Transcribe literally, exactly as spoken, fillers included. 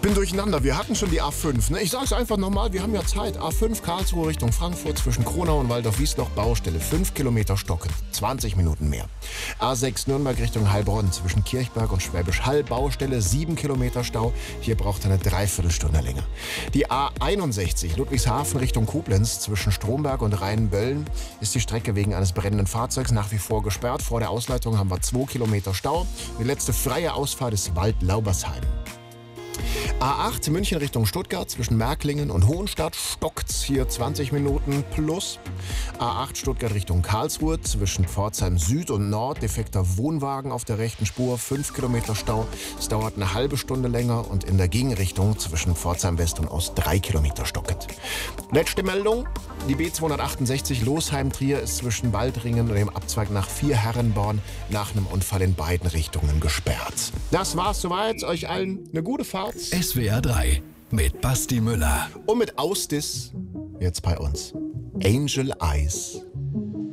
bin durcheinander. Wir hatten schon die A fünf. Ne? Ich sag's einfach nochmal, wir haben ja Zeit. A fünf Karlsruhe Richtung Frankfurt zwischen Kronau und Waldorf-Wiesloch Baustelle. fünf Kilometer stocken, zwanzig Minuten mehr. A sechs Nürnberg Richtung Heilbronn zwischen Kirchberg und Schwäbisch Hall Baustelle. sieben Kilometer Stau. Hier braucht er eine Dreiviertelstunde länger. Die A einundsechzig Ludwigshafen Richtung Koblenz zwischen Stromberg und Rheinböllen ist die Strecke wegen eines brennenden Fahrzeugs nach wie vor gesperrt. Vor der Ausleitung haben wir zwei Kilometer Stau. Die letzte freie Ausfahrt ist Wald-Laubersheim. A acht München Richtung Stuttgart zwischen Märklingen und Hohenstadt stockt's hier zwanzig Minuten plus. A acht Stuttgart Richtung Karlsruhe zwischen Pforzheim Süd und Nord defekter Wohnwagen auf der rechten Spur, fünf Kilometer Stau. Es dauert eine halbe Stunde länger und in der Gegenrichtung zwischen Pforzheim West und Ost drei Kilometer stockend. Letzte Meldung. Die B zweihundertachtundsechzig Losheim-Trier ist zwischen Waldringen und dem Abzweig nach Vierherrenborn nach einem Unfall in beiden Richtungen gesperrt. Das war's soweit. Euch allen eine gute Fahrt. S W R drei mit Basti Müller. Und mit Ausdis jetzt bei uns Angel Eyes.